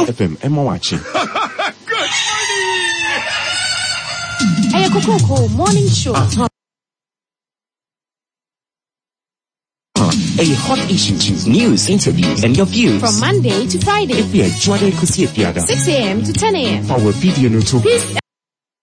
FM Emma watching. Good morning! Hey, Coco, morning show. A hot issues, news, interviews, and your views. From Monday to Friday. 6 a.m. to 10 a.m. For our video no too. Peace